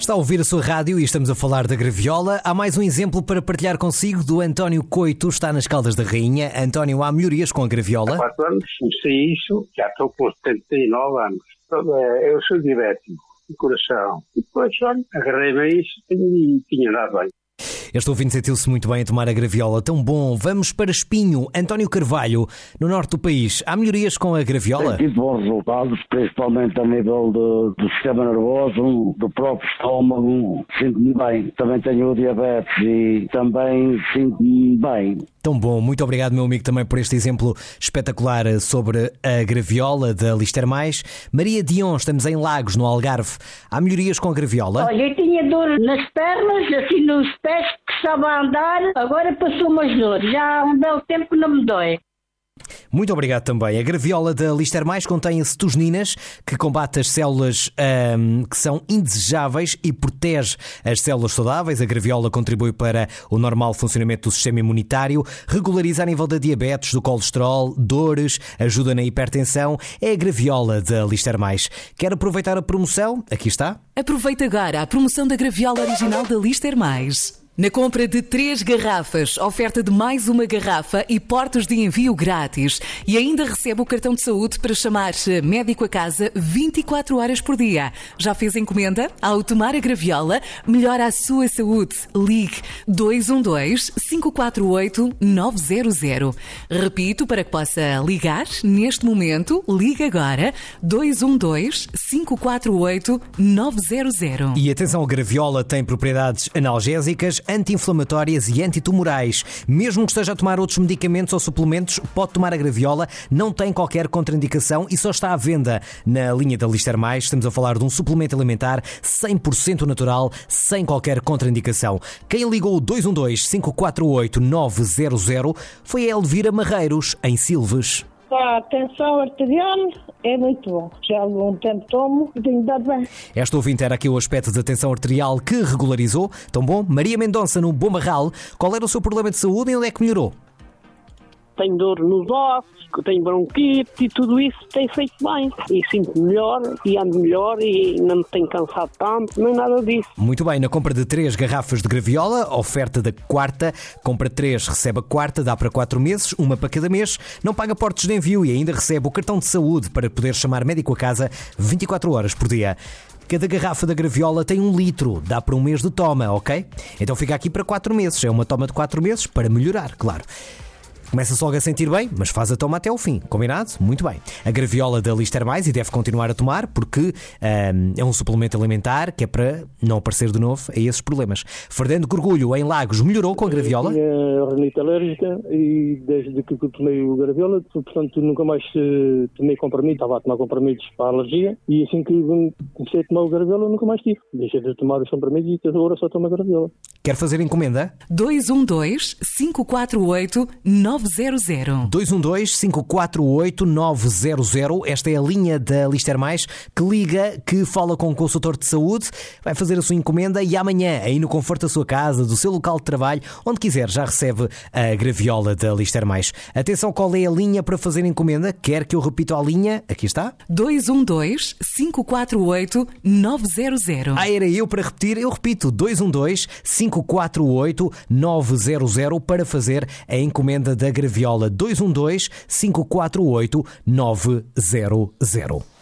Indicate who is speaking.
Speaker 1: Está a ouvir a sua rádio e estamos a falar da graviola. Há mais um exemplo para partilhar consigo do António Coito, está nas Caldas da Rainha. António, há melhorias com a graviola?
Speaker 2: Há 4 anos comecei isso, já estou com 79 anos. Eu sou diabético, de coração. E depois, olha, agarrei-me a isso e tinha dado bem.
Speaker 1: Este ouvinte sentiu-se muito bem a tomar a graviola. Tão bom. Vamos para Espinho. António Carvalho, no norte do país. Há melhorias com a graviola?
Speaker 3: Tem tido bons resultados, principalmente a nível do sistema nervoso, do próprio estômago. Sinto-me bem. Também tenho o diabetes e também sinto-me bem.
Speaker 1: Tão bom. Muito obrigado, meu amigo, também por este exemplo espetacular sobre a graviola da Lister Mais. Maria Dion, estamos em Lagos, no Algarve. Há melhorias com a graviola?
Speaker 4: Olha, eu tinha dor nas pernas, assim nos pés, que estava a andar, agora passou umas dores. Já há um belo tempo que não me dói.
Speaker 1: Muito obrigado também. A graviola da Lister Mais contém acetosninas, que combate as células que são indesejáveis e protege as células saudáveis. A graviola contribui para o normal funcionamento do sistema imunitário, regulariza a nível da diabetes, do colesterol, dores, ajuda na hipertensão. É a graviola da Lister Mais. Quer aproveitar a promoção? Aqui está.
Speaker 5: Aproveita agora a promoção da graviola original da Lister Mais. Na compra de 3 garrafas, oferta de mais uma garrafa e portos de envio grátis. E ainda recebe o cartão de saúde para chamar médico a casa 24 horas por dia. Já fez encomenda? Ao tomar a graviola, melhora a sua saúde. Ligue 212-548-900. Repito, para que possa ligar neste momento, ligue agora 212-548-900.
Speaker 1: E atenção, a graviola tem propriedades analgésicas, anti-inflamatórias e antitumorais. Mesmo que esteja a tomar outros medicamentos ou suplementos, pode tomar a graviola, não tem qualquer contraindicação e só está à venda na linha da Lister Mais. Estamos a falar de um suplemento alimentar 100% natural, sem qualquer contraindicação. Quem ligou o 212-548-900 foi a Elvira Marreiros, em Silves.
Speaker 6: A tensão arterial é muito bom. Já há algum tempo tomo e tenho dado bem.
Speaker 1: Esta ouvinte era aqui o aspecto da tensão arterial que regularizou. Tão bom. Maria Mendonça, no Bom Barral. Qual era o seu problema de saúde e onde é que melhorou?
Speaker 7: Tenho dor nos ossos, tenho bronquite e tudo isso tem feito bem. E sinto melhor e ando melhor e não me tenho cansado tanto, nem nada disso.
Speaker 1: Muito bem, na compra de 3 garrafas de graviola, oferta da quarta, compra 3, recebe a quarta, dá para 4 meses, uma para cada mês, não paga portos de envio e ainda recebe o cartão de saúde para poder chamar médico a casa 24 horas por dia. Cada garrafa da graviola tem 1 litro, dá para 1 mês de toma, ok? Então fica aqui para 4 meses, é uma toma de 4 meses para melhorar, claro. Começa-se logo a sentir bem, mas faz a toma até ao fim. Combinado? Muito bem. A graviola da Lister Mais, e deve continuar a tomar, porque é um suplemento alimentar que é para não aparecer de novo a esses problemas. Fernando Gorgulho, em Lagos, melhorou com a graviola?
Speaker 8: Eu tinha rinite alérgica e desde que tomei o graviola, portanto, nunca mais tomei comprimidos. Estava a tomar comprimidos para a alergia e assim que comecei a tomar o graviola, nunca mais tive. Deixei de tomar os comprimidos e agora só tomo a graviola.
Speaker 1: Quer fazer encomenda?
Speaker 5: 212-548-900.
Speaker 1: 212-548-900. Esta é a linha da Lister Mais que liga, que fala com o consultor de saúde, vai fazer a sua encomenda e amanhã, aí no conforto da sua casa, do seu local de trabalho, onde quiser, já recebe a graviola da Lister Mais. Atenção, qual é a linha para fazer encomenda? Quer que eu repita a linha? Aqui está.
Speaker 5: 212-548-900.
Speaker 1: Era eu para repetir, eu repito, 212-548-900 para fazer a encomenda da graviola. 212-548-900.